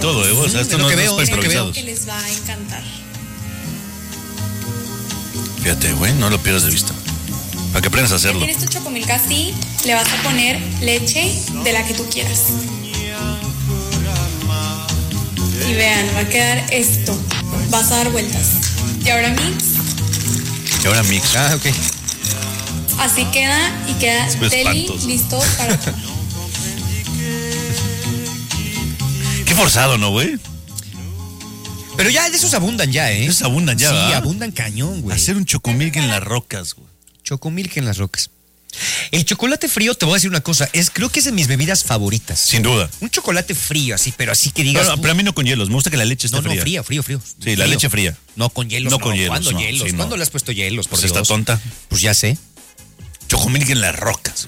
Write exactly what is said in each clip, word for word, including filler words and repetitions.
todo, ¿eh? O sea, esto lo no, que no veo, es es lo que veo. improvisado. Que les va a encantar. Fíjate, güey, no lo pierdas de vista. Para que aprendas a hacerlo. Tienes tu chocomilk así, le vas a poner leche de la que tú quieras. Y vean, va a quedar esto. Vas a dar vueltas. Y ahora mix. Y ahora mix. Ah, ok. Así queda y queda Es deli espantoso. listo para tomar. Qué forzado, ¿no, güey? Pero ya de esos abundan ya, ¿eh? Esos abundan ya, Sí, ¿verdad? abundan cañón, güey. Hacer un chocomilk en las rocas, güey. Chocomilk en las rocas. El chocolate frío, te voy a decir una cosa, es creo que es de mis bebidas favoritas. Sin duda. Un chocolate frío, así, pero así que digas. Pero, tú- pero a mí no con hielos. Me gusta que la leche esté no, no, fría. frío, frío, frío. Sí, la Frío. leche fría. No, con hielos. No No, con hielos, ¿Cuándo no, hielos? sí, no. ¿Cuándo le has puesto hielos? Por Pues está Dios? tonta. Pues ya sé. Chocomilk en las rocas.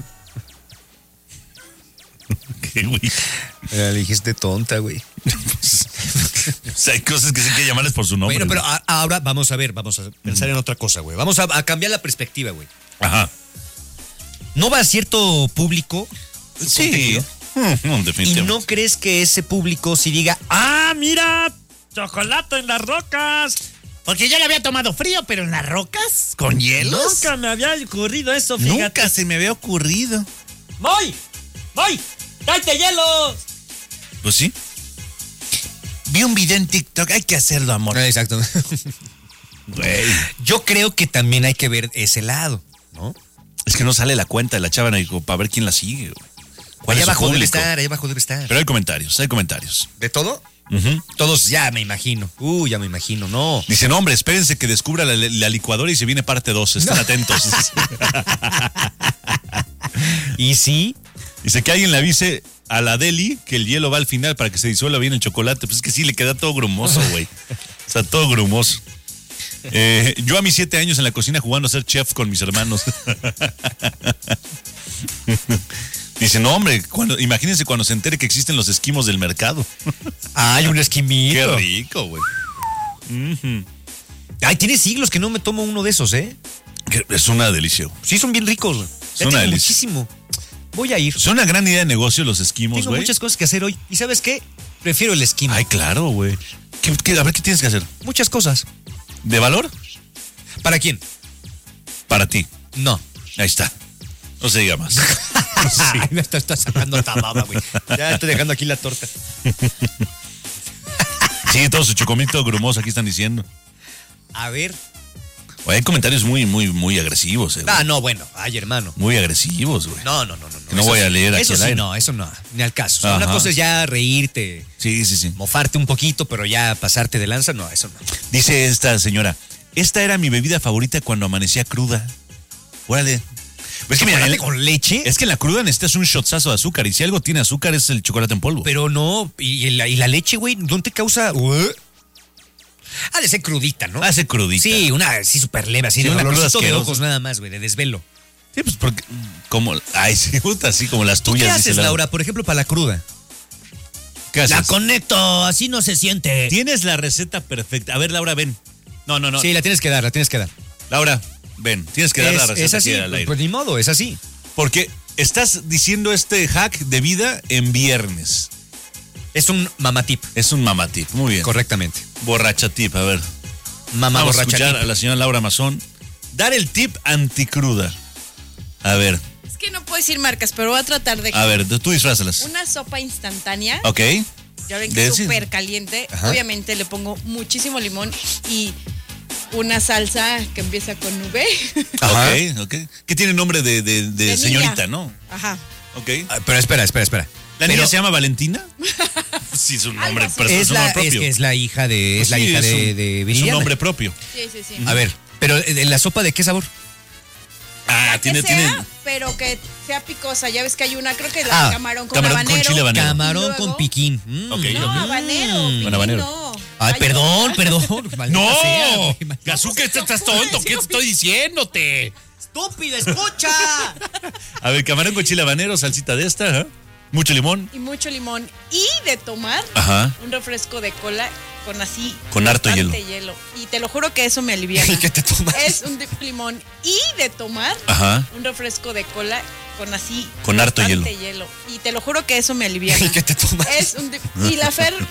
¿Qué, güey? Le dijiste tonta, güey. O sea, hay cosas que sí hay que llamarles por su nombre. Bueno, pero güey. a- ahora vamos a ver, vamos a pensar en otra cosa, güey. Vamos a, a cambiar la perspectiva, güey. Ajá. ¿No va a cierto público? Sí. contenido? Mm, no, ¿Y definitivamente. no crees que ese público si diga, ah, mira, chocolate en las rocas? Porque yo lo había tomado frío, pero en las rocas. ¿Con hielos? Nunca me había ocurrido eso, fíjate. Nunca se me había ocurrido. ¡Voy! ¡Voy! ¡Tráete hielos! Pues sí. Vi un video en TikTok. Hay que hacerlo, amor. Ah, exacto. Güey. Yo creo que también hay que ver ese lado, ¿no? Es que no sale la cuenta de la chava dijo, para ver quién la sigue, güey. ¿Cuál Allá es su abajo debe público? estar, allá abajo debe estar. Pero hay comentarios, hay comentarios. ¿De todo? Ujú. Todos ya me imagino. Uh, ya me imagino, no. Dicen, hombre, espérense que descubra la, la licuadora y se viene parte dos. Están atentos. ¿Y sí? Dice que alguien le avise a la deli que el hielo va al final para que se disuelva bien el chocolate. Pues es que sí, le queda todo grumoso, güey. O sea, todo grumoso. Eh, yo a mis siete años en la cocina jugando a ser chef con mis hermanos. Dice, no, hombre, cuando, imagínense cuando se entere que existen los esquimos del mercado. Ay, un esquimito. Qué rico, güey. Ujú. Ay, tiene siglos que no me tomo uno de esos, ¿eh? Que Es una delicia. güey. Sí, son bien ricos, güey. Ya una tengo delicia. muchísimo. Voy a ir. Son una gran idea de negocio los esquimos, Tengo güey. muchas cosas que hacer hoy. ¿Y sabes qué? Prefiero el esquimo. Ay, claro, güey. ¿Qué- qué- a ver, ¿qué tienes que hacer? Muchas cosas. ¿De valor? ¿Para quién? Para ti. No. Ahí está. No se diga más. Ay, me estás, estás sacando tababa, güey. Ya estoy dejando aquí la torta. Sí, todo su chocomito grumoso aquí están diciendo. A ver. Oye, hay comentarios muy, muy, muy agresivos, eh, güey. Ah, no, bueno. Ay, hermano. Muy agresivos, güey. No, no, no, no. Que no Eso voy sí- a leer aquí Eso al sí, aire. no, eso no. Ni al caso. O sea, una Ajá. cosa es ya reírte, Sí, sí, sí. mofarte un poquito, pero ya pasarte de lanza, no, eso no. Dice esta señora, esta era mi bebida favorita cuando amanecía cruda. Órale. Es que, mira, ¿Chocolate el- con leche? es que en la cruda necesitas un shotzazo de azúcar y si algo tiene azúcar es el chocolate en polvo. Pero no, y, y la, y la leche, güey, ¿no te causa...? Uh? Ha de ser crudita, ¿no? Hace crudita. Sí, una así súper leve, así Sí, de una cruda olorcito de asquerosa. ojos nada más, güey, de desvelo. Sí, pues porque, como, ay, sí, puta, así como las ¿Tú tuyas. qué dice haces, la- Laura, por ejemplo, para la cruda? ¿Qué haces? La conecto, así no se siente. Tienes la receta perfecta. A ver, Laura, ven. No, no, no. Sí, la tienes que dar, la tienes que dar. Laura, ven. Tienes que dar la Es, receta es así, aquí al aire. pues ni modo, es así. Porque estás diciendo este hack de vida en viernes. Es un mamatip, Es un mamatip. Muy bien. correctamente. Borracha tip, a ver. Mamá Vamos a borracha escuchar tip. a la señora Laura Mazón dar el tip anticruda. A ver, Es que no puedo decir marcas, pero voy a tratar de... a ver, tú disfrázalas. Una sopa instantánea. Ok. Ya ven De que es ese- súper caliente. Ajá. Obviamente le pongo muchísimo limón y una salsa que empieza con V. Ajá. Ok, ok. Que tiene nombre de, de- de De señorita, niña. ¿no? Ajá. Ok. Ah, pero espera, espera, espera. ¿La Pero niña se llama Valentina? Sí, es un nombre, así. pero es, es un la, nombre es propio. que es la hija de, es la Sí, hija es de, un- de Es un Viridiana. nombre propio. Sí, sí, sí. A ver, pero eh, ¿la sopa de qué sabor? Ah, La que tiene, sea, tiene pero que sea picosa. Ya ves que hay una, creo que la Ah, de camarón con camarón con habanero. chile habanero. Camarón Luego- con piquín. Mm. Ok. No, habanero. Mm. piquín habanero. no. Ay, Hay perdón, otra. perdón. Maldita ¡No! sea, güey, maldita- Gazuca, este estás tonto. ¿Qué te estoy diciéndote? ¡Estúpida, escucha! A ver, camarón con chile habanero, salsita de esta, ¿eh? Mucho limón. Y mucho limón. Y de tomar Ajá. un refresco de cola con así. Con harto bastante hielo. Y te lo juro que eso me alivia. ¿Y qué te tomas? Es un dip limón. Y de tomar Ajá. un refresco de cola con así. Con harto bastante hielo. Y te lo juro que eso me alivia. ¿Y qué te tomas? Es un dip- Y la Fer